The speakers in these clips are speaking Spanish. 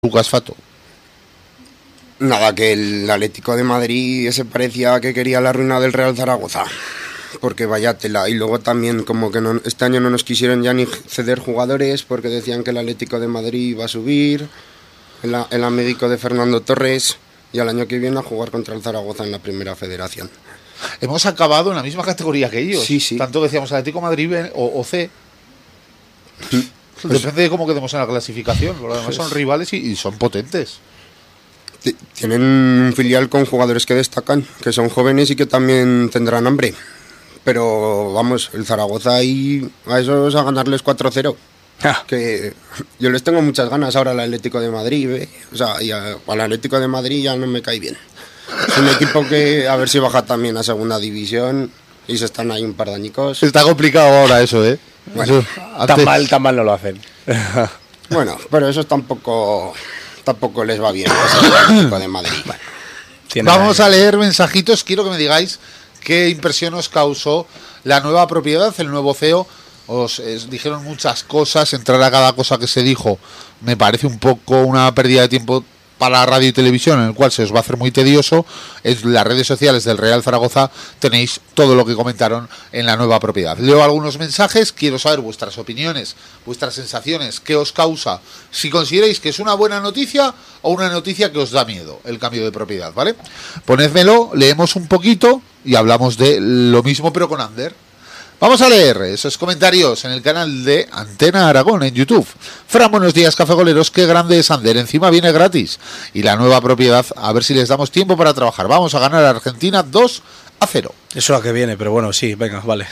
Lucas Fato. Nada, que el Atlético de Madrid se parecía que quería la ruina del Real Zaragoza, porque vaya tela. Y luego también como que este año no nos quisieron ya ni ceder jugadores porque decían que el Atlético de Madrid iba a subir, el amiguico de Fernando Torres, y al año que viene a jugar contra el Zaragoza en la Primera Federación. Hemos acabado en la misma categoría que ellos. Sí, sí. Tanto que decíamos Atlético de Madrid o C. Depende de cómo quedemos en la clasificación. Los demás son rivales y son potentes. Tienen un filial con jugadores que destacan, que son jóvenes y que también tendrán hambre. Pero vamos, el Zaragoza ahí a esos a ganarles 4-0. Que yo les tengo muchas ganas ahora al Atlético de Madrid, ¿eh? O sea, y al Atlético de Madrid ya no me cae bien. Es un equipo que a ver si baja también a segunda división y se están ahí un par de añicos. Está complicado ahora eso, ¿eh? Bueno, Eso, tan mal no lo hacen. Bueno, pero eso tampoco les va bien al Atlético de Madrid. Bueno, vamos a leer mensajitos. Quiero que me digáis qué impresión os causó la nueva propiedad, el nuevo CEO. Os dijeron muchas cosas, entrar a cada cosa que se dijo me parece un poco una pérdida de tiempo para la radio y televisión, en el cual se os va a hacer muy tedioso. En las redes sociales del Real Zaragoza tenéis todo lo que comentaron en la nueva propiedad. Leo algunos mensajes, quiero saber vuestras opiniones, vuestras sensaciones, qué os causa, si consideráis que es una buena noticia o una noticia que os da miedo el cambio de propiedad, ¿vale? Ponédmelo, leemos un poquito y hablamos de lo mismo pero con Ander. Vamos a leer esos comentarios en el canal de Antena Aragón en YouTube. Fran, buenos días, cafegoleros, qué grande es Ander, encima viene gratis. Y la nueva propiedad, a ver si les damos tiempo para trabajar. Vamos a ganar a Argentina 2-0. Eso a que viene, pero bueno, sí, venga, vale.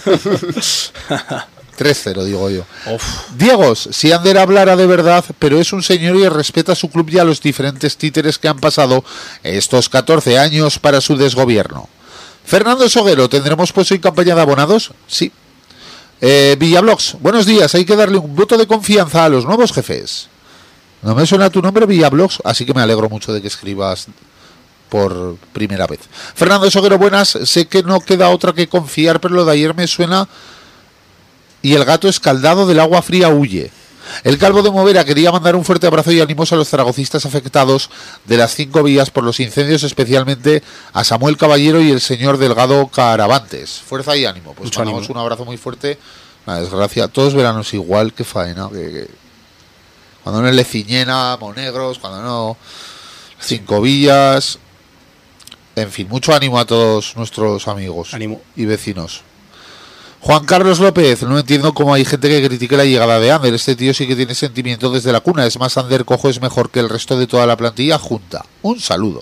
3-0, digo yo. Diego, si Ander hablara de verdad, pero es un señor y respeta a su club y a los diferentes títeres que han pasado estos 14 años para su desgobierno. Fernando Soguero, ¿tendremos puesto en campaña de abonados? Sí. Villablogs, buenos días, hay que darle un voto de confianza a los nuevos jefes. No me suena tu nombre, Villablogs, así que me alegro mucho de que escribas por primera vez. Fernando Soguero, buenas, sé que no queda otra que confiar, pero lo de ayer me suena y el gato escaldado del agua fría huye. El Calvo de Movera quería mandar un fuerte abrazo y ánimos a los zaragocistas afectados de las 5 vías por los incendios, especialmente a Samuel Caballero y el señor Delgado Caravantes. Fuerza y ánimo. Pues mucho mandamos ánimo. Un abrazo muy fuerte. Una desgracia. Todos veranos igual, que faena. Cuando no es Leciñena, Monegros, cuando no 5 vías. En fin, mucho ánimo a todos nuestros amigos Ánimo. y vecinos. Juan Carlos López, no entiendo cómo hay gente que critique la llegada de Ander. Este tío sí que tiene sentimiento desde la cuna. Es más, Ander Cojo es mejor que el resto de toda la plantilla junta. Un saludo.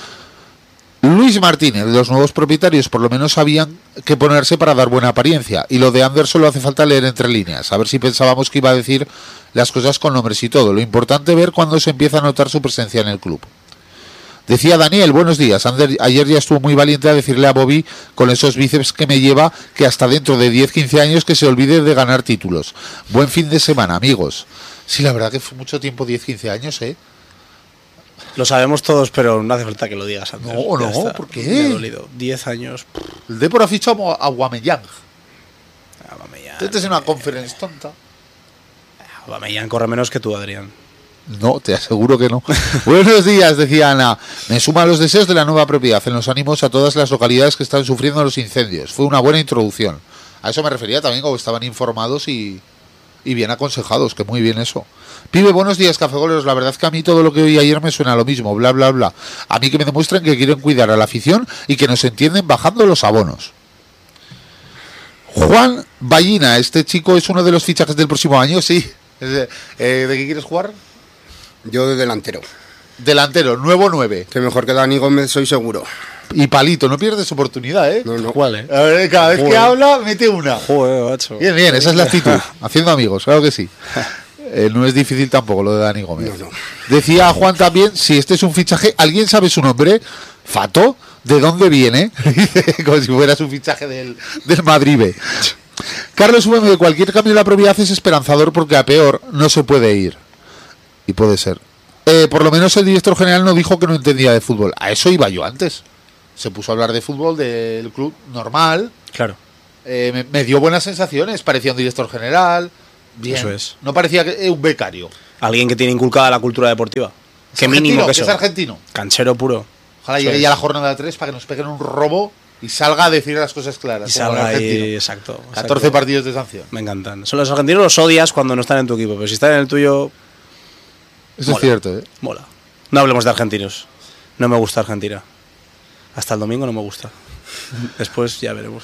Luis Martínez, los nuevos propietarios por lo menos sabían qué ponerse para dar buena apariencia. Y lo de Ander solo hace falta leer entre líneas. A ver si pensábamos que iba a decir las cosas con nombres y todo. Lo importante es ver cuándo se empieza a notar su presencia en el club. Decía Daniel, buenos días, Ander ayer ya estuvo muy valiente a decirle a Bobby con esos bíceps que me lleva que hasta dentro de 10-15 años que se olvide de ganar títulos. Buen fin de semana, amigos. Sí, la verdad que fue mucho tiempo, 10-15 años, ¿eh? Lo sabemos todos, pero no hace falta que lo digas antes. No, ¿por qué? Me ha dolido. 10 años. El Depor ha fichado a Aubameyang. Aubameyang. Esta es una conference tonta. Aubameyang corre menos que tú, Adrián. No, te aseguro que no. Buenos días, decía Ana. Me suma a los deseos de la nueva propiedad, en los ánimos a todas las localidades que están sufriendo los incendios. Fue una buena introducción. A eso me refería también, como estaban informados y bien aconsejados, que muy bien eso. Pibe, buenos días, cafegoleros. La verdad es que a mí todo lo que oí ayer me suena lo mismo, bla, bla, bla. A mí que me demuestren que quieren cuidar a la afición y que nos entienden bajando los abonos. Juan Ballina, este chico es uno de los fichajes del próximo año, sí. ¿De qué quieres jugar? yo de delantero. Delantero, nuevo 9. Que mejor que Dani Gómez, soy seguro. Y Palito, no pierdes oportunidad, ¿eh? No. ¿Cuál, eh? A ver, cada vez que Joder. habla, mete una. Joder, macho. Bien, bien, esa es la actitud. Haciendo amigos, claro que sí. No es difícil tampoco lo de Dani Gómez. No. Decía Juan también, si este es un fichaje, ¿alguien sabe su nombre? ¿Fato? ¿De dónde viene? Como si fuera su fichaje del Madrid B. Carlos VM, de cualquier cambio de la propiedad es esperanzador porque a peor no se puede ir. Y puede ser. Por lo menos el director general no dijo que no entendía de fútbol. A eso iba yo antes. Se puso a hablar de fútbol del club normal. Claro. Me dio buenas sensaciones. Parecía un director general. Bien. Eso es. No parecía un becario. Alguien que tiene inculcada la cultura deportiva. ¿Es Que argentino? mínimo que ¿Es eso. argentino? Canchero puro. Ojalá Eso llegue es. ya la jornada 3 para que nos peguen un robo y salga a decir las cosas claras. Y como el salga argentino. ahí, exacto. 14 partidos de sanción. Me encantan. Son los argentinos, los odias cuando no están en tu equipo, pero si están en el tuyo, Eso Mola. es cierto, ¿eh? mola. No hablemos de argentinos. No me gusta Argentina. Hasta el domingo no me gusta. Después ya veremos.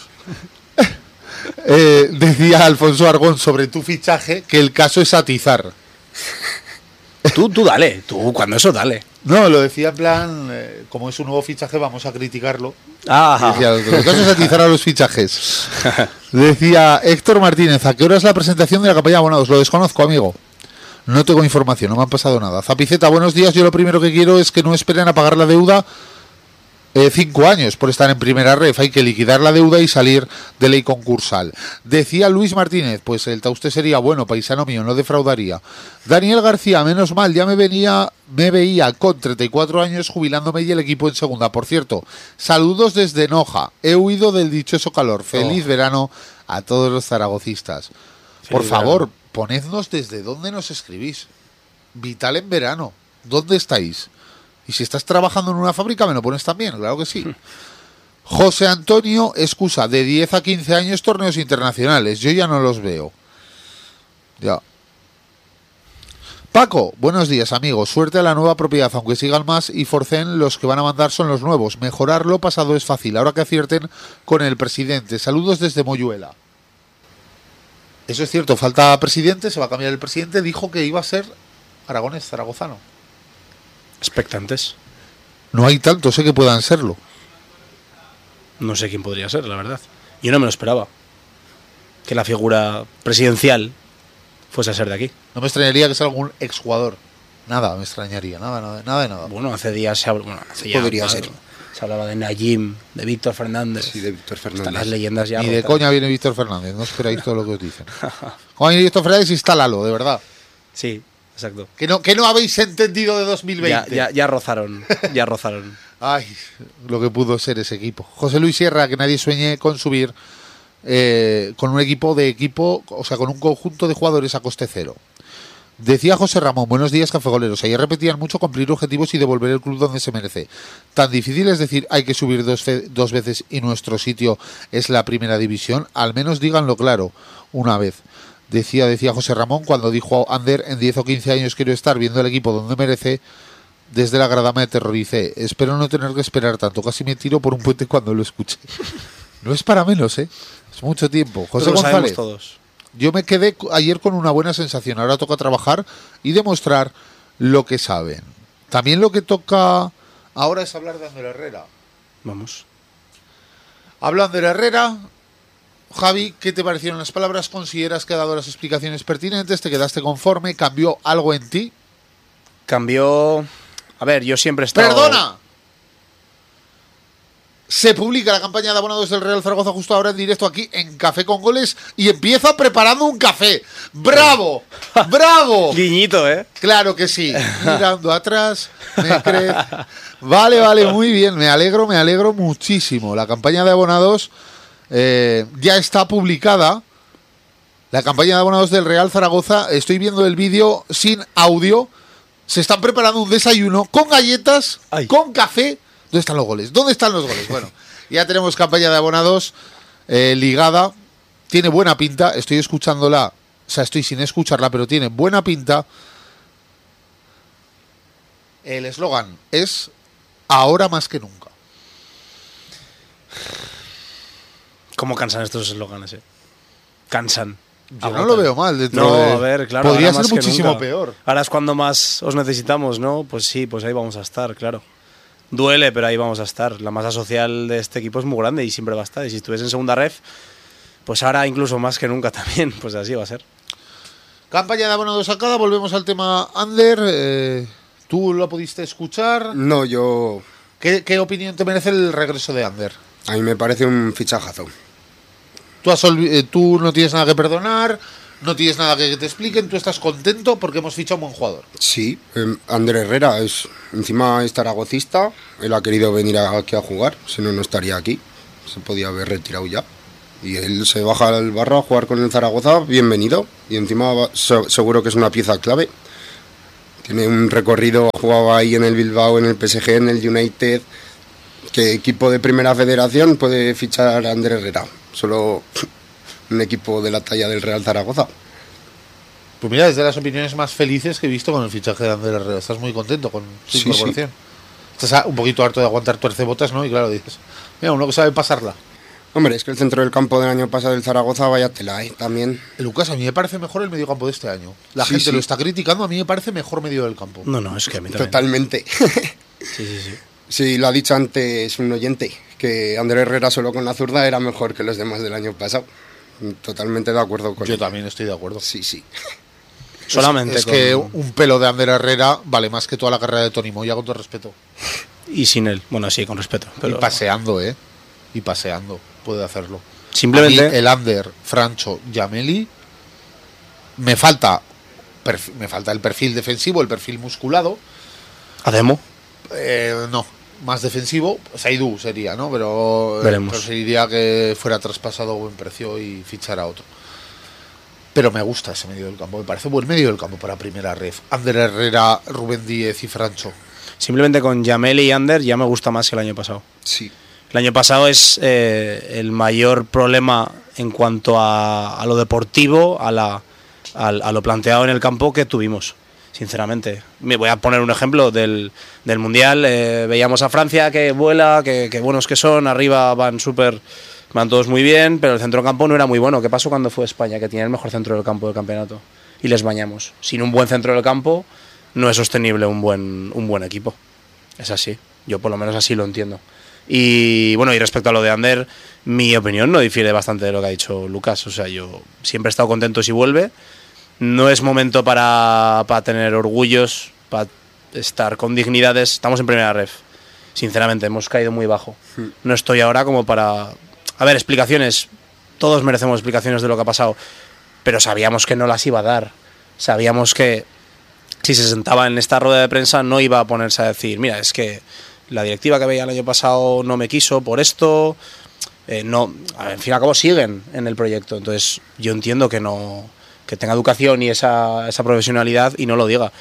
Decía Alfonso Argón sobre tu fichaje que el caso es atizar. Tú dale. Tú, cuando eso, dale. No, lo decía en plan, como es un nuevo fichaje, vamos a criticarlo. Ah, Decía, el caso es atizar a los fichajes. Decía Héctor Martínez, ¿a qué hora es la presentación de la campaña de abonados? Lo desconozco, amigo. No tengo información, no me han pasado nada. Zapiceta, buenos días. Yo lo primero que quiero es que no esperen a pagar la deuda 5 años por estar en primera ref. Hay que liquidar la deuda y salir de ley concursal. Decía Luis Martínez, pues el Tauste sería bueno, paisano mío, no defraudaría. Daniel García, menos mal, ya me veía con 34 años jubilándome y el equipo en segunda. Por cierto, saludos desde Noja. He huido del dichoso calor. Feliz verano a todos los zaragocistas. Por Feliz favor, verano. ponednos desde dónde nos escribís. Vital en verano. ¿Dónde estáis? Y si estás trabajando en una fábrica, me lo pones también, claro que sí. José Antonio, excusa, de 10 a 15 años torneos internacionales. Yo ya no los veo. Ya. Paco, buenos días, amigos. Suerte a la nueva propiedad, aunque sigan más y forcen, los que van a mandar son los nuevos. Mejorar lo pasado es fácil, ahora que acierten con el presidente. Saludos desde Moyuela. Eso es cierto, falta presidente, se va a cambiar el presidente. Dijo que iba a ser aragonés, zaragozano. expectantes. No hay tantos, que puedan serlo. No sé quién podría ser, la verdad. Yo no me lo esperaba. Que la figura presidencial fuese a ser de aquí. No me extrañaría que sea algún exjugador. Nada, me extrañaría. Nada de nada. Bueno, hace días se hablaba... Bueno, hace ya, Podría claro, ser. Se hablaba de Najim, de Víctor Fernández. Sí, de Víctor Están Fernández. las leyendas ya Ni de rotas. coña viene Víctor Fernández. No esperáis todo lo que os dicen. Como viene Víctor Fernández, instálalo, de verdad. Sí, exacto. Que no habéis entendido de 2020. Ya rozaron. Ya rozaron. Ay, lo que pudo ser ese equipo. José Luis Sierra, que nadie sueñe con subir con un equipo, o sea, con un conjunto de jugadores a coste cero. Decía José Ramón, buenos días, cafegoleros. Ayer repetían mucho cumplir objetivos y devolver el club donde se merece. Tan difícil es decir, hay que subir dos veces y nuestro sitio es la primera división. Al menos díganlo claro, una vez. Decía José Ramón, cuando dijo Ander, en 10 o 15 años quiero estar viendo el equipo donde merece. Desde la grada me aterroricé. Espero no tener que esperar tanto. Casi me tiro por un puente cuando lo escuché. No es para menos, Es mucho tiempo. José Pero lo sabemos González. todos. Yo me quedé ayer con una buena sensación. Ahora toca trabajar y demostrar lo que saben. También lo que toca ahora es hablar de Ander Herrera. Vamos. Habla Ander Herrera. Javi, ¿qué te parecieron las palabras? ¿Consideras que ha dado las explicaciones pertinentes? ¿Te quedaste conforme? ¿Cambió algo en ti? Cambió... A ver, yo siempre he estado... ¡Perdona! Se publica la campaña de abonados del Real Zaragoza justo ahora en directo aquí en Café con Goles y empieza preparando un café. ¡Bravo! ¡Bravo! Guiñito, ¿eh? Claro que sí. Mirando atrás, me crece. Vale, muy bien. Me alegro muchísimo. La campaña de abonados ya está publicada. La campaña de abonados del Real Zaragoza. Estoy viendo el vídeo sin audio. Se están preparando un desayuno con galletas, Ay. con café. ¿Dónde están los goles? ¿Dónde están los goles? Bueno, ya tenemos campaña de abonados ligada. Tiene buena pinta. Estoy escuchándola. O sea, estoy sin escucharla, pero tiene buena pinta. El eslogan es ahora más que nunca. ¿Cómo cansan estos eslóganes, Cansan. Yo no lo veo mal dentro No, de... a ver, claro. Podría ahora ser más que muchísimo nunca. peor. Ahora es cuando más os necesitamos, ¿no? Pues sí, pues ahí vamos a estar, claro. Duele, pero ahí vamos a estar. La masa social de este equipo es muy grande y siempre va a estar. Y si estuviese en segunda ref, pues ahora incluso más que nunca también. Pues así va a ser. Campaña de abonados sacada. Volvemos al tema Ander. ¿Tú lo pudiste escuchar? No, yo... ¿Qué opinión te merece el regreso de Ander? A mí me parece un fichajazo. Tú no tienes nada que perdonar, no tienes nada que te expliquen, tú estás contento porque hemos fichado un buen jugador. Sí, Ander Herrera encima es zaragocista. Él ha querido venir aquí a jugar, si no, no estaría aquí. Se podía haber retirado ya. Y él se baja al barro a jugar con el Zaragoza, bienvenido. Y encima seguro que es una pieza clave Tiene un recorrido, jugaba ahí en el Bilbao, en el PSG, en el United. ¿Qué equipo de primera federación puede fichar a Ander Herrera? Solo un equipo de la talla del Real Zaragoza. Pues mira, es de las opiniones más felices que he visto con el fichaje de Ander Herrera. Estás muy contento con su incorporación. Sí. Estás un poquito harto de aguantar tuercebotas, ¿no? Y claro, dices, mira, uno que sabe pasarla. Hombre, es que el centro del campo del año pasado del Zaragoza, vaya tela, también. Lucas, a mí me parece mejor el medio campo de este año. La gente lo está criticando, a mí me parece mejor medio del campo. No, es que a mí también. Totalmente. Sí. Sí, lo ha dicho antes un oyente, que Ander Herrera solo con la zurda era mejor que los demás del año pasado. Totalmente de acuerdo con él. Yo también estoy de acuerdo. Sí. Solamente es que un pelo de Ander Herrera vale más que toda la carrera de Tony Moya, con todo respeto. Y sin él, bueno, sí, con respeto. Pero... Y paseando, puede hacerlo. Simplemente... A mí, el Ander, Francho, Yameli, me falta el perfil defensivo, el perfil musculado. ¿Ademo? No, más defensivo. Saidu sería, ¿no? Pero preferiría que fuera traspasado a buen precio y fichar a otro. Pero me gusta ese medio del campo, me parece buen medio del campo para primera ref. Ander Herrera, Rubén Díez y Francho. Simplemente con Yameli y Ander ya me gusta más que el año pasado. Sí. El año pasado es el mayor problema en cuanto a lo deportivo, a lo planteado en el campo que tuvimos, sinceramente. Me voy a poner un ejemplo del Mundial. Veíamos a Francia que vuela, que buenos que son, arriba van todos muy bien, pero el centro del campo no era muy bueno. ¿Qué pasó cuando fue España, que tenía el mejor centro del campo del campeonato? Y les bañamos. Sin un buen centro del campo no es sostenible un buen equipo. Es así. Yo por lo menos así lo entiendo. Y bueno, y respecto a lo de Ander, mi opinión no difiere bastante de lo que ha dicho Lucas. O sea, yo siempre he estado contento si vuelve. No es momento para tener orgullos, para estar con dignidades. Estamos en primera ref. Sinceramente, hemos caído muy bajo. No estoy ahora como para... A ver, explicaciones. Todos merecemos explicaciones de lo que ha pasado. Pero sabíamos que no las iba a dar. Sabíamos que si se sentaba en esta rueda de prensa no iba a ponerse a decir, mira, es que la directiva que veía el año pasado no me quiso por esto. No, al fin y al cabo siguen en el proyecto. Entonces yo entiendo que tenga educación y esa profesionalidad y no lo diga.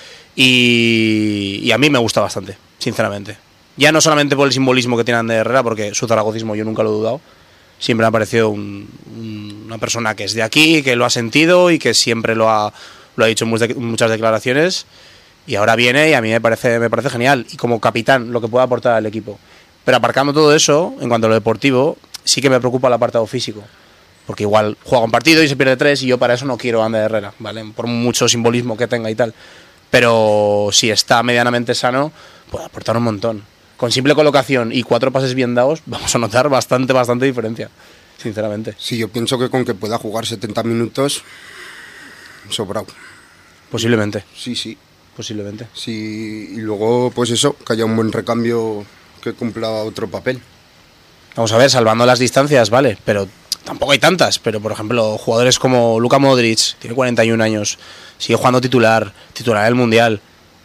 Y a mí me gusta bastante, sinceramente. Ya no solamente por el simbolismo que tiene Ander Herrera, porque su zaragocismo yo nunca lo he dudado. Siempre me ha parecido una persona que es de aquí, que lo ha sentido y que siempre lo ha dicho en muchas declaraciones. Y ahora viene y a mí me parece genial. Y como capitán, lo que puede aportar al equipo. Pero aparcando todo eso, en cuanto a lo deportivo, sí que me preocupa el apartado físico. Porque igual juega un partido y se pierde 3 y yo para eso no quiero a Ander Herrera, ¿vale? Por mucho simbolismo que tenga y tal. Pero si está medianamente sano, puede aportar un montón. Con simple colocación y 4 pases bien dados, vamos a notar bastante diferencia, sinceramente. Sí, yo pienso que con que pueda jugar 70 minutos, sobrado. Posiblemente. Sí. Posiblemente. Sí, y luego, pues eso, que haya un buen recambio que cumpla otro papel. Vamos a ver, salvando las distancias, vale, pero tampoco hay tantas. Pero, por ejemplo, jugadores como Luka Modric, tiene 41 años, sigue jugando titular del Mundial.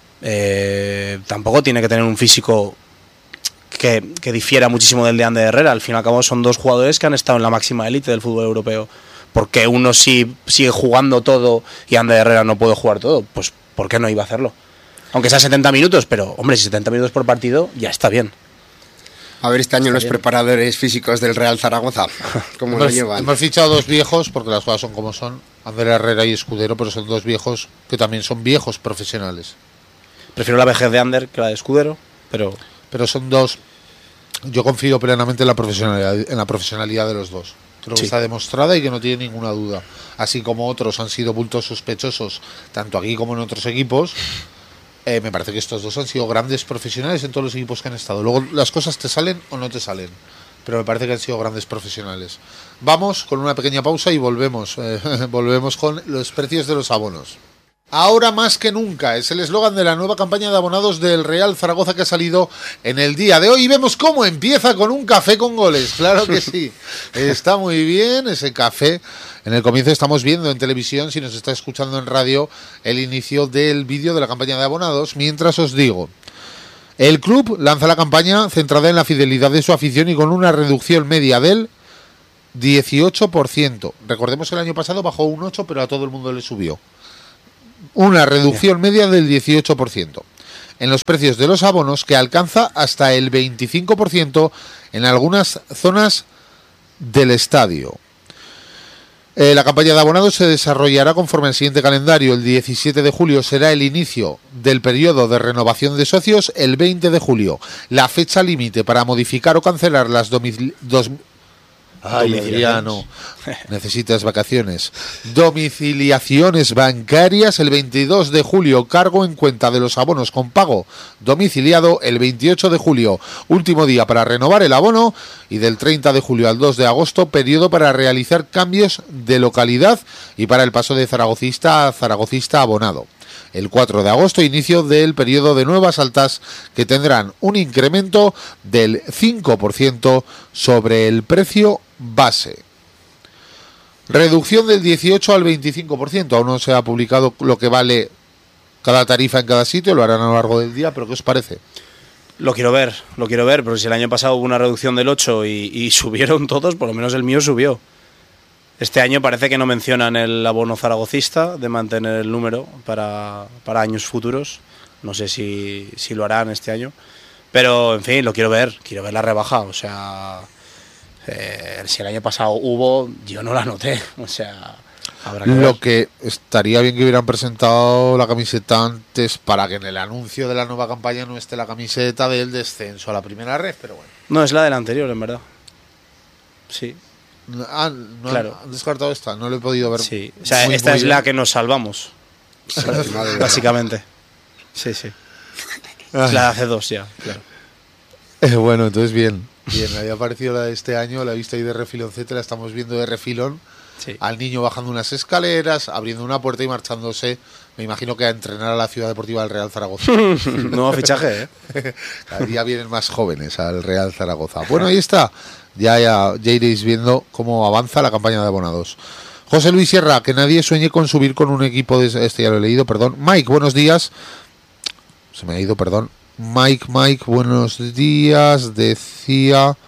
Tampoco tiene que tener un físico que difiera muchísimo del de Ander Herrera. Al fin y al cabo son 2 jugadores que han estado en la máxima élite del fútbol europeo. Porque uno sí sigue jugando todo y Ander Herrera no puede jugar todo, pues ¿por qué no iba a hacerlo? Aunque sea 70 minutos, pero hombre, si 70 minutos por partido ya está bien. A ver este año los preparadores físicos del Real Zaragoza, ¿cómo lo llevan? Hemos fichado 2 viejos, porque las cosas son como son, Ander Herrera y Escudero, pero son 2 viejos que también son viejos profesionales. Prefiero la vejez de Ander que la de Escudero, pero son 2. Yo confío plenamente en la profesionalidad de los 2. Creo que está demostrada y que no tiene ninguna duda. Así como otros han sido puntos sospechosos, tanto aquí como en otros equipos, me parece que estos 2 han sido grandes profesionales en todos los equipos que han estado. Luego las cosas te salen o no te salen, pero me parece que han sido grandes profesionales. Vamos con una pequeña pausa y volvemos con los precios de los abonos. Ahora más que nunca es el eslogan de la nueva campaña de abonados del Real Zaragoza que ha salido en el día de hoy. Y vemos cómo empieza con un café con goles. Claro que sí. Está muy bien ese café. En el comienzo estamos viendo en televisión, si nos está escuchando en radio, el inicio del vídeo de la campaña de abonados. Mientras os digo, el club lanza la campaña centrada en la fidelidad de su afición y con una reducción media del 18%. Recordemos que el año pasado bajó un 8%, pero a todo el mundo le subió. una reducción media del 18% en los precios de los abonos, que alcanza hasta el 25% en algunas zonas del estadio. La campaña de abonados se desarrollará conforme al siguiente calendario. El 17 de julio será el inicio del periodo de renovación de socios. El 20 de julio, la fecha límite para modificar o cancelar las necesitas vacaciones. Domiciliaciones bancarias. El 22 de julio, cargo en cuenta de los abonos con pago domiciliado. El 28 de julio, último día para renovar el abono. Y del 30 de julio al 2 de agosto, periodo para realizar cambios de localidad y para el paso de zaragocista a zaragocista abonado. El 4 de agosto, inicio del periodo de nuevas altas, que tendrán un incremento del 5% sobre el precio base. Reducción del 18 al 25%. Aún no se ha publicado lo que vale cada tarifa en cada sitio, lo harán a lo largo del día, pero ¿qué os parece? Lo quiero ver, pero si el año pasado hubo una reducción del 8 y subieron todos, por lo menos el mío subió. Este año parece que no mencionan el abono zaragocista de mantener el número para años futuros. No sé si lo harán este año. Pero, en fin, lo quiero ver la rebaja. O sea, si el año pasado hubo, yo no la noté. O sea, habrá que ver. Lo que estaría bien que hubieran presentado la camiseta antes, para que en el anuncio de la nueva campaña no esté la camiseta del descenso a la primera red, pero bueno. No, es la del anterior, en verdad. Sí. No Claro. han descartado esta, no lo he podido ver. Sí, o sea, esta es la que nos salvamos, básicamente. Sí. Es la de hace 2 ya, claro. Bueno, entonces bien, había aparecido la de este año, la he visto ahí de refiloncete, la estamos viendo de refilón. Sí. Al niño bajando unas escaleras, abriendo una puerta y marchándose, me imagino que a entrenar a la Ciudad Deportiva del Real Zaragoza. Nuevo fichaje, Cada día vienen más jóvenes al Real Zaragoza. Bueno, ahí está. Ya iréis viendo cómo avanza la campaña de abonados. José Luis Sierra, que nadie sueñe con subir con un equipo de... Este ya lo he leído, perdón. Mike, buenos días. Se me ha ido, perdón. Mike, buenos días. Decía...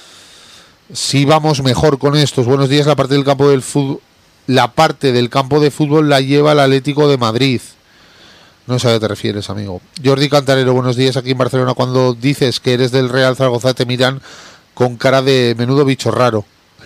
Si vamos mejor con estos. Buenos días, la parte del campo del fútbol... La parte del campo de fútbol la lleva el Atlético de Madrid. No sé a qué te refieres, amigo. Jordi Cantarero, buenos días. Aquí en Barcelona, cuando dices que eres del Real Zaragoza, te miran con cara de menudo bicho raro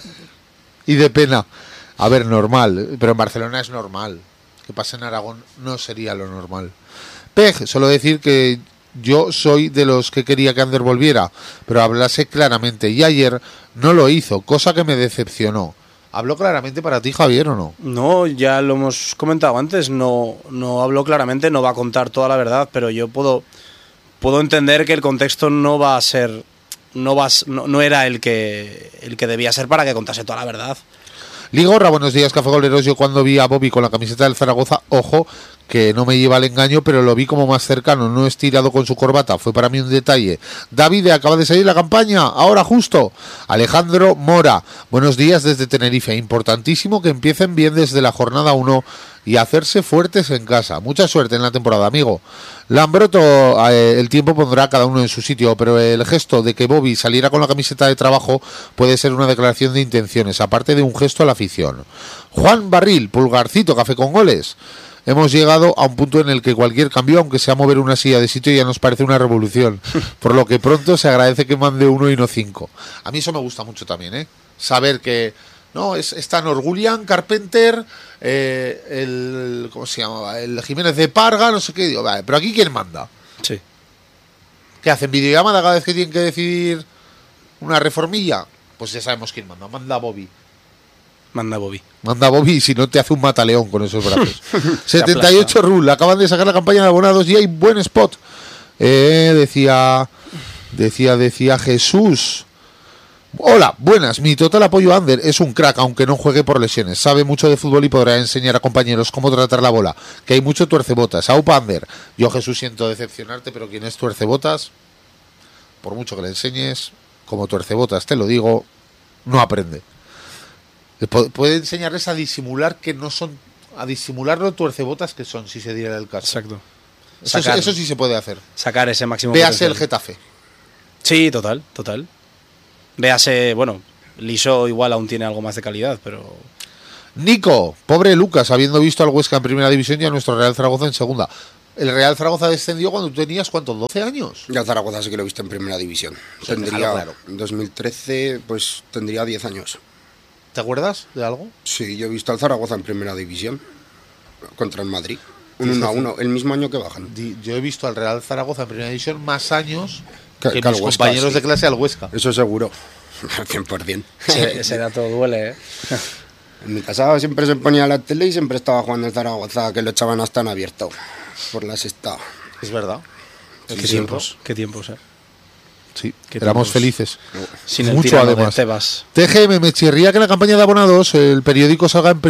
y de pena. A ver, normal, pero en Barcelona es normal. Que pase en Aragón no sería lo normal. Pej, solo decir que yo soy de los que quería que Ander volviera, pero hablase claramente, y ayer no lo hizo, cosa que me decepcionó. ¿Habló claramente para ti, Javier, o no? No, ya lo hemos comentado antes, no habló claramente, no va a contar toda la verdad, pero yo puedo entender que el contexto no va a ser... No era el que debía ser para que contase toda la verdad. Ligorra, buenos días, Café Goleros. Yo cuando vi a Bobby con la camiseta del Zaragoza, ojo, que no me lleva al engaño, pero lo vi como más cercano, no estirado con su corbata. Fue para mí un detalle. David, acaba de salir la campaña, ahora justo. Alejandro Mora, buenos días desde Tenerife. Importantísimo que empiecen bien desde la jornada 1 y hacerse fuertes en casa. Mucha suerte en la temporada, amigo. Lambroto, el tiempo pondrá a cada uno en su sitio, pero el gesto de que Bobby saliera con la camiseta de trabajo puede ser una declaración de intenciones, aparte de un gesto a la afición. Juan Barril, pulgarcito, Café con Goles. Hemos llegado a un punto en el que cualquier cambio, aunque sea mover una silla de sitio, ya nos parece una revolución. Por lo que pronto se agradece que mande 1 y no 5. A mí eso me gusta mucho también, ¿eh? Saber que... No, están Orgulian, Carpenter, ¿cómo se llamaba? El Jiménez de Parga, no sé qué. Digo, vale, pero aquí ¿quién manda? Sí. ¿Qué hacen? ¿Videollamada cada vez que tienen que decidir una reformilla? Pues ya sabemos quién manda. Manda Bobby. Manda Bobby. Manda Bobby, si no te hace un mataleón con esos brazos. 78 Rule, acaban de sacar la campaña de abonados y hay buen spot. Decía Jesús. Hola, buenas, mi total apoyo a Ander, es un crack aunque no juegue por lesiones, sabe mucho de fútbol y podrá enseñar a compañeros cómo tratar la bola, que hay mucho tuercebotas. Aupa Ander. Yo, Jesús, siento decepcionarte, pero quien es tuercebotas, por mucho que le enseñes, como tuercebotas te lo digo, no aprende. Puede enseñarles a disimular que no son, a disimular lo tuercebotas que son, si se diera el caso. Exacto. Eso sí se puede hacer. Sacar ese máximo Véase potencial. el Getafe. Sí, total. Véase, bueno, Liso igual aún tiene algo más de calidad, pero... Nico, pobre Lucas, habiendo visto al Huesca en primera división y a nuestro Real Zaragoza en segunda. El Real Zaragoza descendió cuando tú tenías, ¿cuántos? ¿12 años? Ya Zaragoza sí que lo he visto en primera división. Sí, Tendría, claro. en 2013, pues tendría 10 años. ¿Te acuerdas de algo? Sí, yo he visto al Zaragoza en primera división contra el Madrid. Un Dice 1-1, el mismo año que bajan. Yo he visto al Real Zaragoza en primera división más años Que que al mis Huesca, compañeros sí. de clase al Huesca. Eso seguro, al 100%. Ese dato duele, ¿eh? En mi casa siempre se ponía la tele y siempre estaba jugando el Zaragoza, que lo echaban hasta en abierto por la sexta. Es verdad. Qué tiempos, ¿eh? Sí, Qué éramos tiempos. felices. Sin el Mucho tirano además. de Tebas. TGM, me chirría que en la campaña de abonados el periódico salga en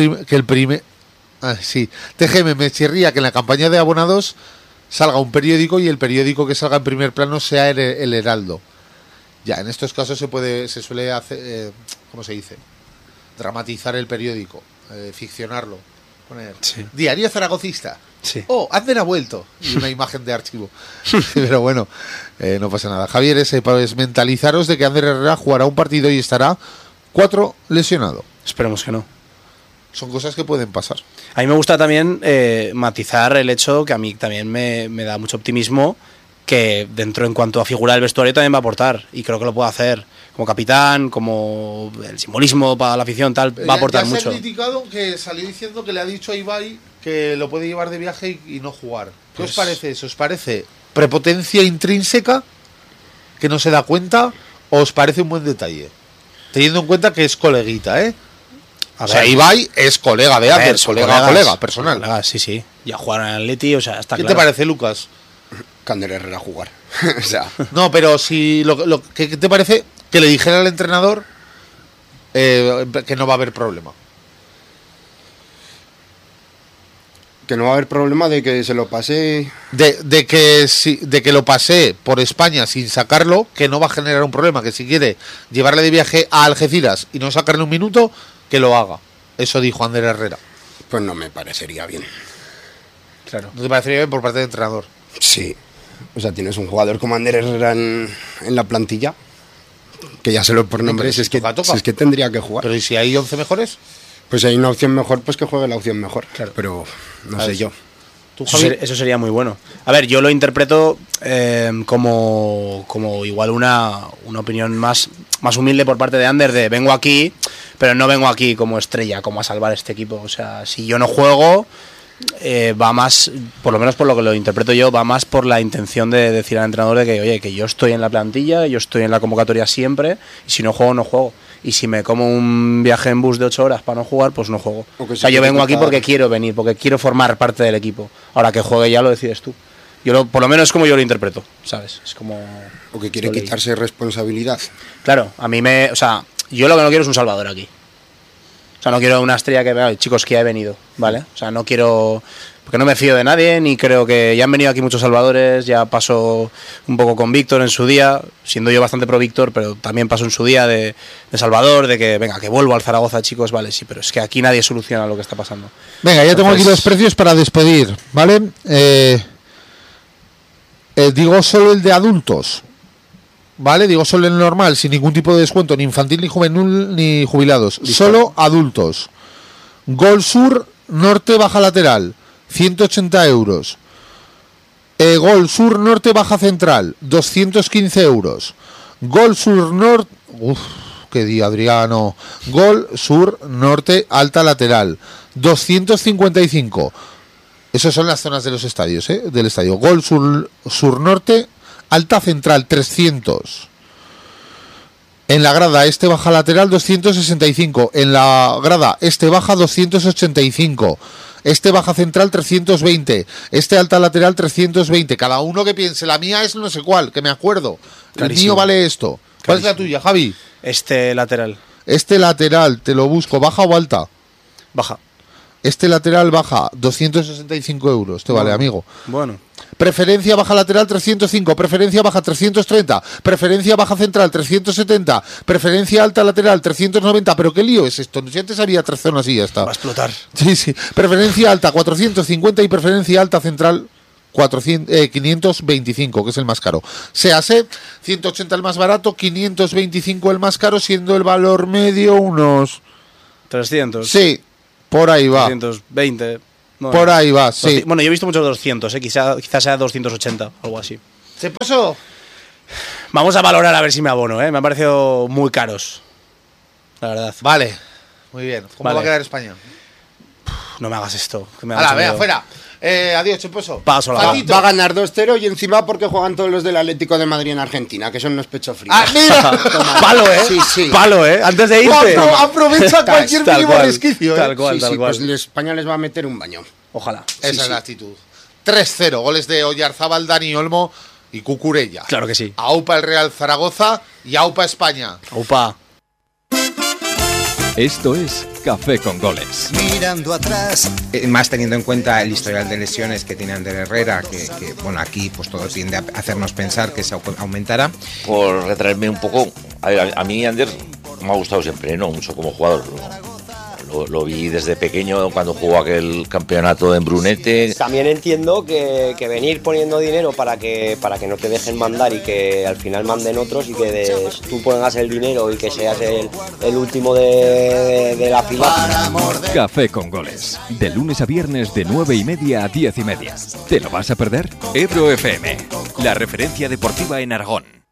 TGM, me chirría que en la campaña de abonados salga un periódico y el periódico que salga en primer plano sea el Heraldo. Ya, en estos casos se suele hacer, ¿cómo se dice? Dramatizar el periódico, ficcionarlo. Poner Sí. Diario Zaragocista. Sí. Oh, Ander ha vuelto. Y una imagen de archivo. Pero bueno, no pasa nada. Javier, pues mentalizaros de que Ander Herrera jugará un partido y estará 4 lesionado. Esperemos que no. Son cosas que pueden pasar. A mí me gusta también matizar el hecho que a mí también me da mucho optimismo que dentro en cuanto a figura del vestuario también va a aportar y creo que lo puede hacer como capitán, como el simbolismo para la afición, tal, va a aportar mucho. Se ha criticado que salió diciendo que le ha dicho a Ibai que lo puede llevar de viaje y no jugar. ¿Qué Pues- os parece eso? ¿Os parece prepotencia intrínseca que no se da cuenta o os parece un buen detalle? Teniendo en cuenta que es coleguita, ¿eh? A O sea, ver, Ibai es colega de a ver, Ander, son colega colegas, personal. colegas, sí, sí. Ya jugaron en el Atleti, o sea, está ¿Qué claro. te parece, Lucas? Que Ander Herrera a jugar. O sea, No, pero si ¿qué te parece que le dijera al entrenador que no va a haber problema? que no va a haber problema de que se lo pase. De que lo pasé por España sin sacarlo, que no va a generar un problema, que si quiere llevarle de viaje a Algeciras y no sacarle un minuto, que lo haga. Eso dijo Ander Herrera. Pues no me parecería bien. Claro. ¿No te parecería bien por parte del entrenador? Sí. O sea, tienes un jugador como Ander Herrera en la plantilla, que ya se lo por nombre, pero si si es que, toca. si es que tendría que jugar. Pero ¿y si hay 11 mejores? Pues si hay una opción mejor, pues que juegue la opción mejor. Claro. Pero no A sé ver, yo. ¿Tú, Eso, Javi? eso sería muy bueno. A ver, yo lo interpreto como igual una opinión más humilde por parte de Ander, de vengo aquí, pero no vengo aquí como estrella, como a salvar este equipo. O sea, si yo no juego, va más, por lo menos por lo que lo interpreto yo, va más por la intención de decir al entrenador de que, oye, que yo estoy en la plantilla, yo estoy en la convocatoria siempre, y si no juego, no juego. Y si me como un viaje en bus de 8 horas para no jugar, pues no juego. O que O sea, se yo quiere vengo aquí quitar- porque quiero venir, porque quiero formar parte del equipo. Ahora que juegue ya lo decides tú. Por lo menos es como yo lo interpreto, ¿sabes? Es como... O que quiere lo leí. quitarse responsabilidad. Claro, a mí o sea, yo lo que no quiero es un salvador aquí. O sea, no quiero una estrella que vea, chicos, que ya he venido, ¿vale? O sea, no quiero... Porque no me fío de nadie, ni creo que... Ya han venido aquí muchos salvadores, ya pasó un poco con Víctor en su día, siendo yo bastante pro Víctor, pero también pasó en su día de Salvador, de que, venga, que vuelvo al Zaragoza, chicos, vale, sí, pero es que aquí nadie soluciona lo que está pasando. Venga, ya tengo aquí Entonces- los precios para despedir, ¿vale? Digo solo el de adultos, ¿vale? Digo solo el normal, sin ningún tipo de descuento, ni infantil, ni juvenil, ni jubilados. Solo adultos. Gol Sur, norte, baja lateral, 180 euros. Gol Sur, norte, baja central, 215 euros. Gol Sur, norte... Uf, qué día, Adriano. Gol Sur, norte, alta lateral, 255. Esas son las zonas de los estadios, del estadio. Gol sur norte, alta central, 300. En la grada este baja lateral, 265. En la grada este baja, 285. Este baja central, 320. Este alta lateral, 320. Cada uno que piense, la mía es no sé cuál, que me acuerdo. El Clarísimo. mío vale esto. ¿Cuál es la Clarísimo. tuya, Javi? Este lateral, Este lateral, te lo busco, ¿baja o alta? baja. Este lateral baja 265 euros, te vale, Bueno. amigo. Bueno, Preferencia baja lateral 305, preferencia baja 330, preferencia baja central 370, preferencia alta lateral 390. ¿Pero qué lío es esto? Si antes había 3 zonas y ya está. va a explotar. Sí, sí. Preferencia alta 450 y preferencia alta central 525, que es el más caro. Séase 180 el más barato, 525 el más caro, siendo el valor medio unos... 300. Sí, Por ahí va. 220. No, Por ahí va, sí. Bueno, yo he visto muchos 200, quizás sea 280, algo así. ¿Se pasó? Vamos a valorar a ver si me abono, ¿eh? Me han parecido muy caros, la verdad. Vale, muy bien. ¿Cómo Vale. va a quedar España? No me hagas esto. Que me da Hala, mucho vea, miedo. fuera. Adiós, Cheposo. Paso la Fatito. Va a ganar 2-0 y encima porque juegan todos los del Atlético de Madrid en Argentina, que son unos pechos fríos. Ah, mira. Palo, ¿eh? Sí, sí. Palo, ¿eh? Antes de irte. Aprovecha cualquier Tal mínimo cual, resquicio, ¿eh? tal cual. Sí, pues España les va a meter un baño. Ojalá. Esa es la actitud. 3-0, goles de Oyarzábal, Dani Olmo y Cucurella. Claro que sí. AUPA el Real Zaragoza y AUPA España. Upa. Esto es Café con Goles. Mirando atrás. Más teniendo en cuenta el historial de lesiones que tiene Ander Herrera, que bueno, aquí pues todo tiende a hacernos pensar que se aumentará. Por retraerme un poco, a mí Ander me ha gustado siempre, ¿no? Mucho como jugador. Lo vi desde pequeño cuando jugó aquel campeonato en Brunete. También entiendo que venir poniendo dinero para que no te dejen mandar y que al final manden otros y que tú pongas el dinero y que seas el último de la fila. Café con Goles. De lunes a viernes de 9:30 a 10:30. ¿Te lo vas a perder? Ebro FM, la referencia deportiva en Aragón.